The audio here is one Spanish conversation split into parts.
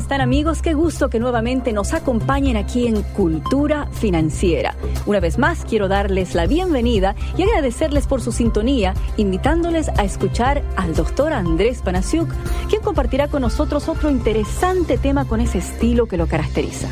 están, amigos? Qué gusto que nuevamente nos acompañen aquí en Cultura Financiera. Una vez más, quiero darles la bienvenida y agradecerles por su sintonía, invitándoles a escuchar al doctor Andrés Panasiuk, quien compartirá con nosotros otro interesante tema con ese estilo que lo caracteriza.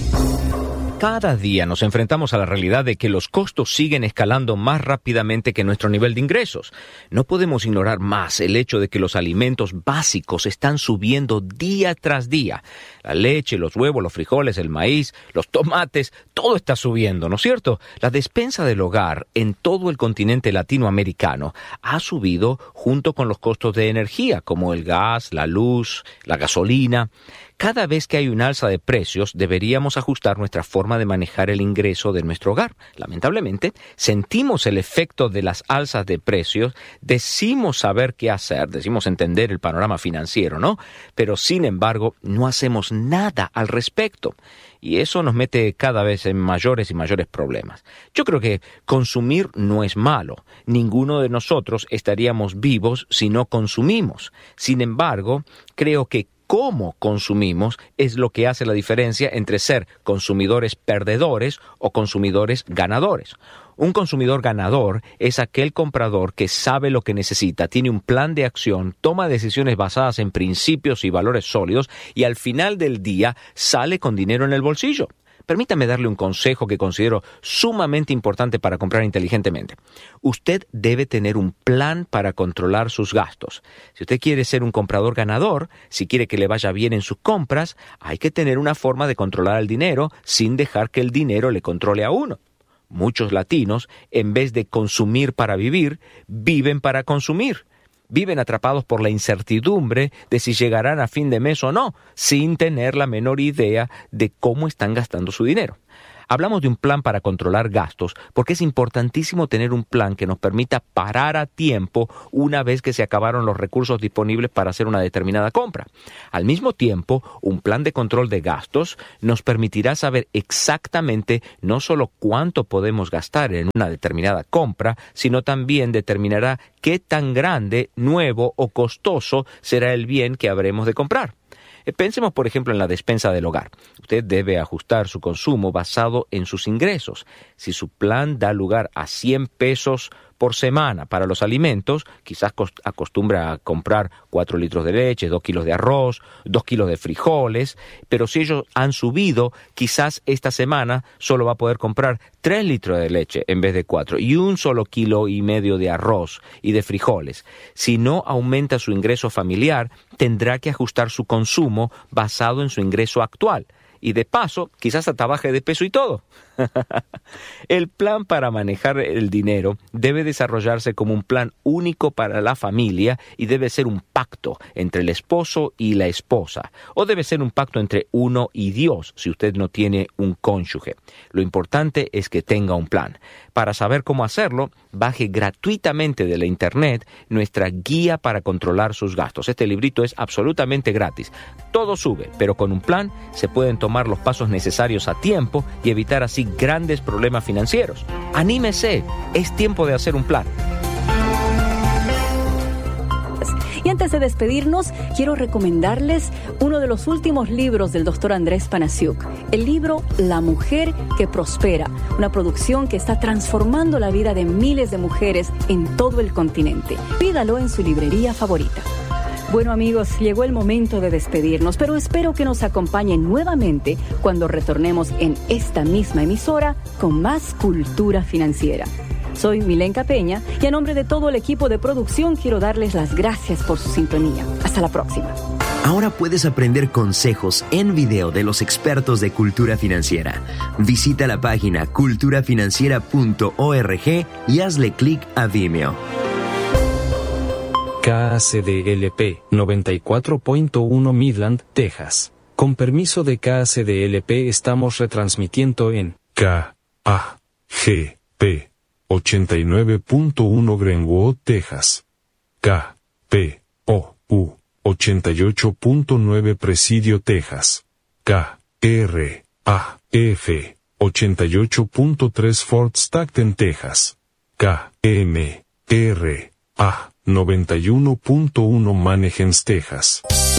Cada día nos enfrentamos a la realidad de que los costos siguen escalando más rápidamente que nuestro nivel de ingresos. No podemos ignorar más el hecho de que los alimentos básicos están subiendo día tras día. La leche, los huevos, los frijoles, el maíz, los tomates, todo está subiendo, ¿no es cierto? La despensa del hogar en todo el continente latinoamericano ha subido junto con los costos de energía, como el gas, la luz, la gasolina. Cada vez que hay un alza de precios, deberíamos ajustar nuestra forma de manejar el ingreso de nuestro hogar. Lamentablemente, sentimos el efecto de las alzas de precios, decimos saber qué hacer, decimos entender el panorama financiero, ¿no? Pero, sin embargo, no hacemos nada al respecto. Y eso nos mete cada vez en mayores y mayores problemas. Yo creo que consumir no es malo. Ninguno de nosotros estaríamos vivos si no consumimos. Sin embargo, creo que cómo consumimos es lo que hace la diferencia entre ser consumidores perdedores o consumidores ganadores. Un consumidor ganador es aquel comprador que sabe lo que necesita, tiene un plan de acción, toma decisiones basadas en principios y valores sólidos y al final del día sale con dinero en el bolsillo. Permítame darle un consejo que considero sumamente importante para comprar inteligentemente. Usted debe tener un plan para controlar sus gastos. Si usted quiere ser un comprador ganador, si quiere que le vaya bien en sus compras, hay que tener una forma de controlar el dinero sin dejar que el dinero le controle a uno. Muchos latinos, en vez de consumir para vivir, viven para consumir. Viven atrapados por la incertidumbre de si llegarán a fin de mes o no, sin tener la menor idea de cómo están gastando su dinero. Hablamos de un plan para controlar gastos porque es importantísimo tener un plan que nos permita parar a tiempo una vez que se acabaron los recursos disponibles para hacer una determinada compra. Al mismo tiempo, un plan de control de gastos nos permitirá saber exactamente no solo cuánto podemos gastar en una determinada compra, sino también determinará qué tan grande, nuevo o costoso será el bien que habremos de comprar. Pensemos, por ejemplo, en la despensa del hogar. Usted debe ajustar su consumo basado en sus ingresos. Si su plan da lugar a 100 pesos por semana para los alimentos, quizás acostumbra a comprar 4 litros de leche, 2 kilos de arroz, 2 kilos de frijoles, pero si ellos han subido, quizás esta semana solo va a poder comprar 3 litros de leche en vez de 4 y 1,5 kilos de arroz y de frijoles. Si no aumenta su ingreso familiar, tendrá que ajustar su consumo basado en su ingreso actual. Y de paso, quizás hasta baje de peso y todo. El plan para manejar el dinero debe desarrollarse como un plan único para la familia y debe ser un pacto entre el esposo y la esposa. O debe ser un pacto entre uno y Dios si usted no tiene un cónyuge. Lo importante es que tenga un plan. Para saber cómo hacerlo, baje gratuitamente de la internet nuestra guía para controlar sus gastos. Este librito es absolutamente gratis. Todo sube, pero con un plan se pueden tomar los pasos necesarios a tiempo y evitar así grandes problemas financieros. ¡Anímese! Es tiempo de hacer un plan. Y antes de despedirnos, quiero recomendarles uno de los últimos libros del doctor Andrés Panasiuk, el libro La Mujer que Prospera, una producción que está transformando la vida de miles de mujeres en todo el continente. Pídalo en su librería favorita. Bueno, amigos, llegó el momento de despedirnos, pero espero que nos acompañen nuevamente cuando retornemos en esta misma emisora con más Cultura Financiera. Soy Milenka Peña y a nombre de todo el equipo de producción quiero darles las gracias por su sintonía. Hasta la próxima. Ahora puedes aprender consejos en video de los expertos de Cultura Financiera. Visita la página culturafinanciera.org y hazle clic a Vimeo. KACDLP 94.1 Midland, Texas. Con permiso de KACDLP estamos retransmitiendo en KAGP 89.1 Greenwood, Texas. KPOU 88.9 Presidio, Texas. KRAF 88.3 Fort Stockton, Texas. KMRA 91.1 Manheim, Texas.